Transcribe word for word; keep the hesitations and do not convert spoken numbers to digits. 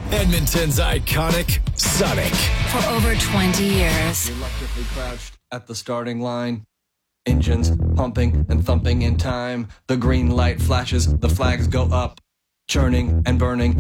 Edmonton's iconic Sonic. For over twenty years. Reluctantly crouched at the starting line. Engines pumping and thumping in time. The green light flashes, the flags go up. Churning and burning